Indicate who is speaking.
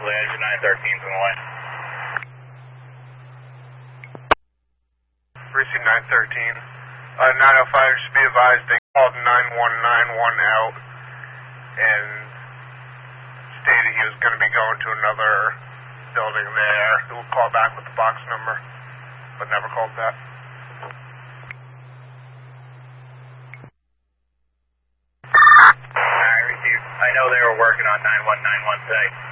Speaker 1: possibly. Engine 913's in the way.
Speaker 2: Receive 913. 905, just be advised they called 9191 out and stated he was going to be going to another building there. He will call back with the box number, but never called back.
Speaker 1: Alright, received. I know they were working on 9191 today.